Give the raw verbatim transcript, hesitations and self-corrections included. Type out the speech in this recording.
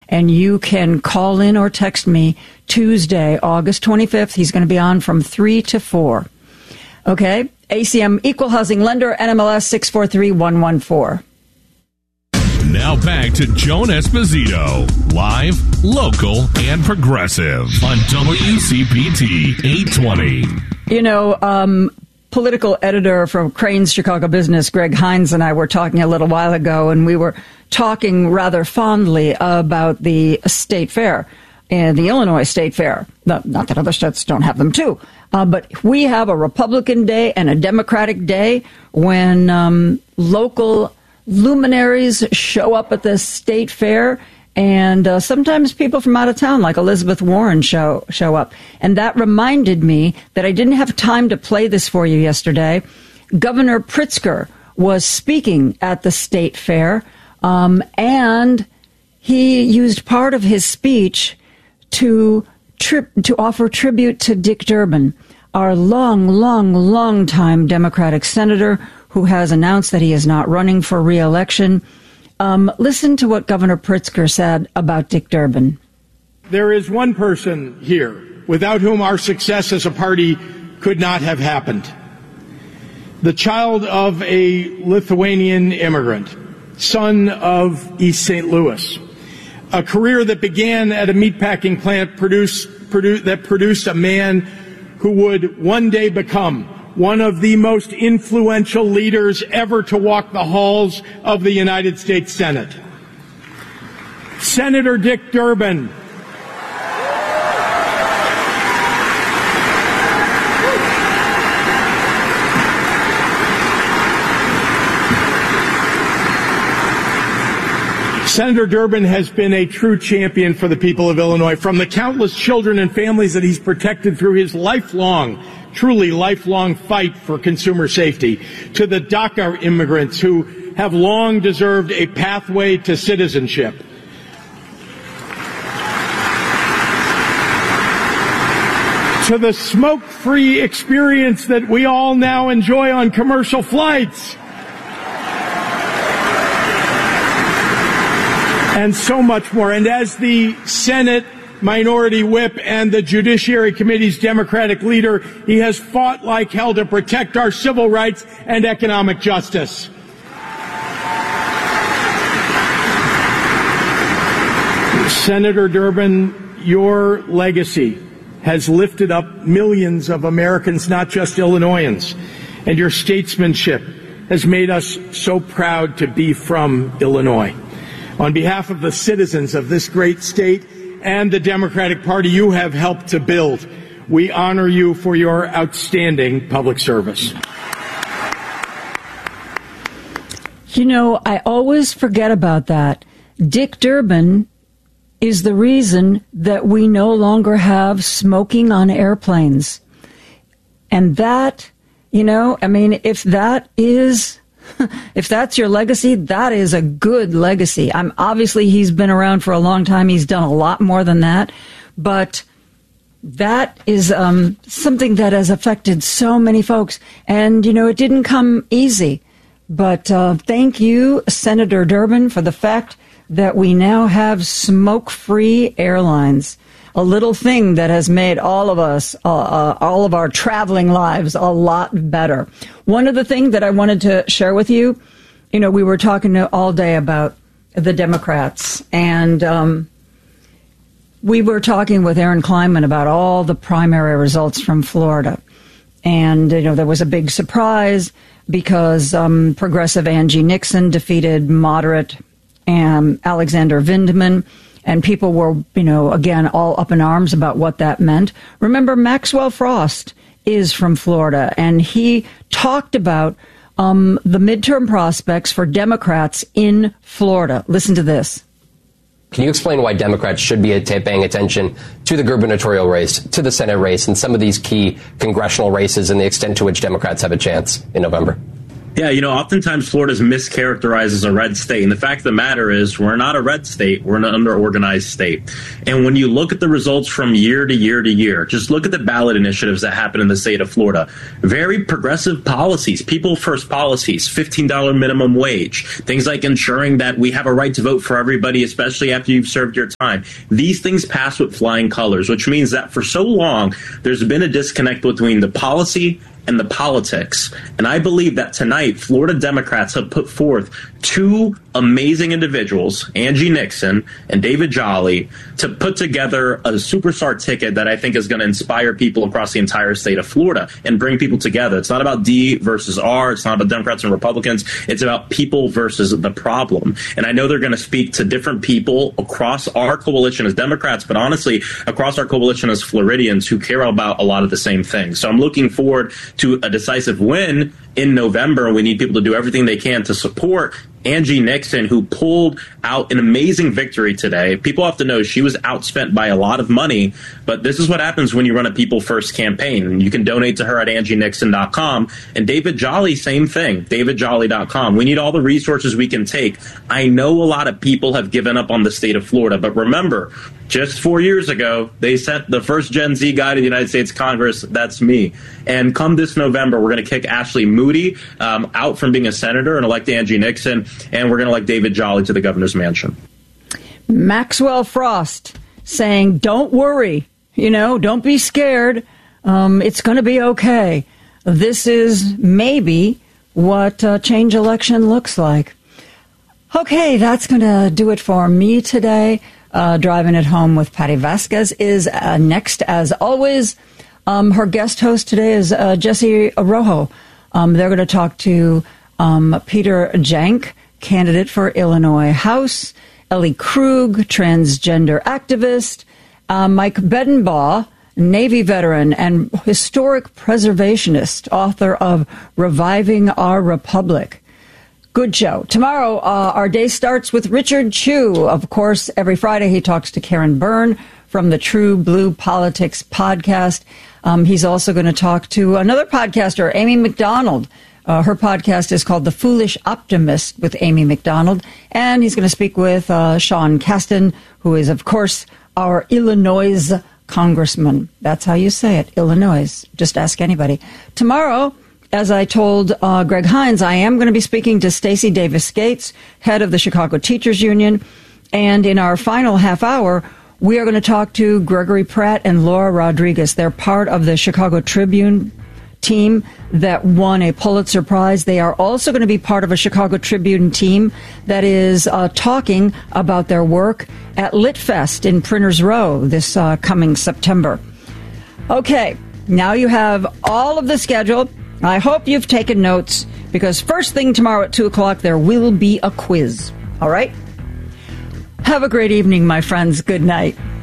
And you can call in or text me Tuesday, August twenty-fifth. He's going to be on from three to four. Okay? A C M Equal Housing Lender, N M L S six four three one one four. Now back to Joan Esposito, live, local, and progressive on W C P T eight twenty. You know, um, political editor from Crain's Chicago Business, Greg Hines, and I were talking a little while ago, and we were talking rather fondly about the state fair and the Illinois State Fair. Not that other states don't have them too, uh, but we have a Republican day and a Democratic day when um, local luminaries show up at the state fair, and uh, sometimes people from out of town, like Elizabeth Warren, show show up. And that reminded me that I didn't have time to play this for you yesterday. Governor Pritzker was speaking at the state fair, um, and he used part of his speech to tri- to offer tribute to Dick Durbin, our long, long, long time Democratic senator who has announced that he is not running for re-election. Um, listen to what Governor Pritzker said about Dick Durbin. There is one person here without whom our success as a party could not have happened. The child of a Lithuanian immigrant, son of East Saint Louis, a career that began at a meatpacking plant produce, produce, that produced a man who would one day become one of the most influential leaders ever to walk the halls of the United States Senate. Senator Dick Durbin. Senator Durbin has been a true champion for the people of Illinois, from the countless children and families that he's protected through his lifelong truly lifelong fight for consumer safety, to the DACA immigrants who have long deserved a pathway to citizenship. To the smoke-free experience that we all now enjoy on commercial flights. And so much more. And as the Senate Minority Whip and the Judiciary Committee's Democratic leader, he has fought like hell to protect our civil rights and economic justice. Senator Durbin, your legacy has lifted up millions of Americans, not just Illinoisans, and your statesmanship has made us so proud to be from Illinois. On behalf of the citizens of this great state and the Democratic Party you have helped to build, we honor you for your outstanding public service. You know, I always forget about that. Dick Durbin is the reason that we no longer have smoking on airplanes. And that, you know, I mean, if that is... If that's your legacy, that is a good legacy. I'm obviously he's been around for a long time. He's done a lot more than that, but that is um, something that has affected so many folks. And you know, it didn't come easy. But uh, thank you, Senator Durbin, for the fact that we now have smoke-free airlines. A little thing that has made all of us, uh, uh, all of our traveling lives a lot better. One of the things that I wanted to share with you, you know, we were talking to, all day about the Democrats, and um, we were talking with Aaron Kleinman about all the primary results from Florida. And, you know, there was a big surprise because um, progressive Angie Nixon defeated moderate um, Alexander Vindman. And people were, you know, again, all up in arms about what that meant. Remember, Maxwell Frost is from Florida, and he talked about um, the midterm prospects for Democrats in Florida. Listen to this. Can you explain why Democrats should be paying attention to the gubernatorial race, to the Senate race, and some of these key congressional races and the extent to which Democrats have a chance in November? Yeah, you know, oftentimes Florida is mischaracterized as a red state. And the fact of the matter is we're not a red state. We're an under-organized state. And when you look at the results from year to year to year, just look at the ballot initiatives that happen in the state of Florida. Very progressive policies, people-first policies, fifteen dollars minimum wage, things like ensuring that we have a right to vote for everybody, especially after you've served your time. These things pass with flying colors, which means that for so long, there's been a disconnect between the policy and the politics. And I believe that tonight, Florida Democrats have put forth two amazing individuals, Angie Nixon and David Jolly, to put together a superstar ticket that I think is going to inspire people across the entire state of Florida and bring people together. It's not about D versus R. It's not about Democrats and Republicans. It's about people versus the problem. And I know they're going to speak to different people across our coalition as Democrats, but honestly, across our coalition as Floridians who care about a lot of the same things. So I'm looking forward to a decisive win in November. We need people to do everything they can to support Angie Nixon, who pulled out an amazing victory today. People have to know she was outspent by a lot of money, but this is what happens when you run a people first campaign. And you can donate to her at angie nixon dot com. And David Jolly, same thing, david jolly dot com. We need all the resources we can take. I know a lot of people have given up on the state of Florida, but remember, just four years ago, they sent the first Gen Z guy to the United States Congress. That's me. And come this November, we're going to kick Ashley Moody um, out from being a senator and elect Angie Nixon. And we're going to elect David Jolly to the governor's mansion. Maxwell Frost saying, don't worry, you know, don't be scared. Um, it's going to be okay. This is maybe what a change election looks like. Okay, that's going to do it for me today. Uh, driving it home with Patty Vasquez is uh, next, as always. Um, her guest host today is uh, Jesse Rojo. Um, they're going to talk to um, Peter Jank, candidate for Illinois House, Ellie Krug, transgender activist, uh, Mike Bedenbaugh, Navy veteran and historic preservationist, author of Reviving Our Republic. Good show. Tomorrow, uh, our day starts with Richard Chu. Of course, every Friday he talks to Karen Byrne from the True Blue Politics podcast. Um, he's also going to talk to another podcaster, Amy McDonald. Uh, her podcast is called The Foolish Optimist with Amy McDonald. And he's going to speak with uh, Sean Casten, who is, of course, our Illinois congressman. That's how you say it, Illinois. Just ask anybody. Tomorrow, as I told uh, Greg Hines, I am going to be speaking to Stacey Davis Gates, head of the Chicago Teachers Union. And in our final half hour, we are going to talk to Gregory Pratt and Laura Rodriguez. They're part of the Chicago Tribune team that won a Pulitzer Prize. They are also going to be part of a Chicago Tribune team that is uh, talking about their work at LitFest in Printers Row this uh, coming September. Okay, now you have all of the schedule. I hope you've taken notes, because first thing tomorrow at two o'clock, there will be a quiz. All right? Have a great evening, my friends. Good night.